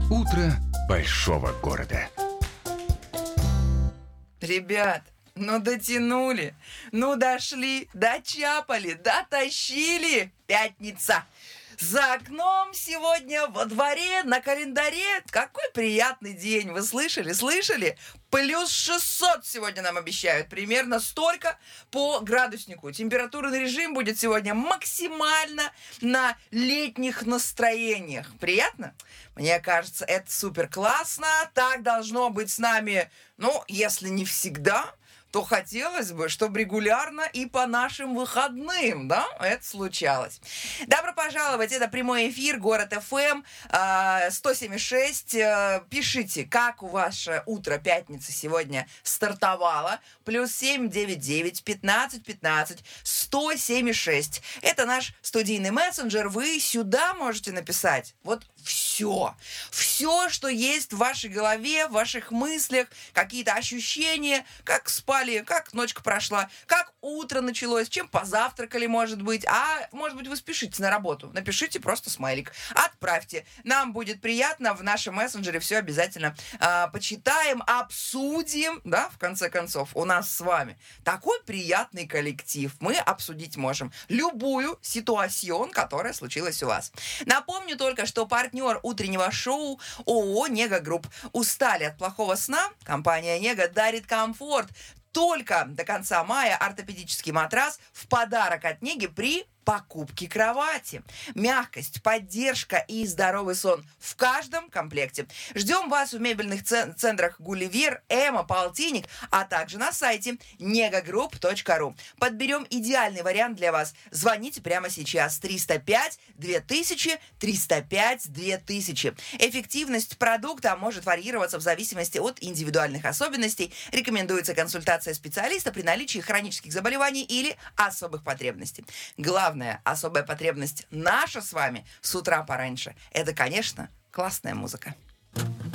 Утро большого города. Ребят, ну дотянули, ну дошли, дочапали, дотащили. Пятница. За окном сегодня во дворе, на календаре. Какой приятный день, вы слышали? Слышали? Плюс 600 сегодня нам обещают. Примерно столько по градуснику. Температурный режим будет сегодня максимально на летних настроениях. Приятно? Мне кажется, это супер классно. Так должно быть с нами, ну, если не всегда, то хотелось бы, чтобы регулярно и по нашим выходным, да, это случалось. Добро пожаловать, это прямой эфир, Город ФМ, 107.6. Пишите, как у ваше утро пятницы сегодня стартовало. +7 99 15 15 107.6. Это наш студийный мессенджер. Вы сюда можете написать вот все, что есть в вашей голове, в ваших мыслях, какие-то ощущения, как спали, как ночка прошла, как утро началось, чем позавтракали, может быть, а может быть вы спешите на работу, напишите просто смайлик, отправьте, нам будет приятно, в нашем мессенджере все обязательно почитаем, обсудим, да, в конце концов, у нас с вами такой приятный коллектив, мы обсудить можем любую ситуацию, которая случилась у вас. Напомню только, что партнер утреннего шоу ООО «Нега Групп». Устали от плохого сна? Компания «Нега» дарит комфорт. Только до конца мая ортопедический матрас в подарок от «Неги» при покупки кровати. Мягкость, поддержка и здоровый сон в каждом комплекте. Ждем вас в мебельных центрах «Гулливер», «Эма», «Полтинник», а также на сайте negagroup.ru. Подберем идеальный вариант для вас. Звоните прямо сейчас. 305 2000 305 2000. Эффективность продукта может варьироваться в зависимости от индивидуальных особенностей. Рекомендуется консультация специалиста при наличии хронических заболеваний или особых потребностей. Главное, особая потребность наша с вами с утра пораньше — это, конечно, классная музыка.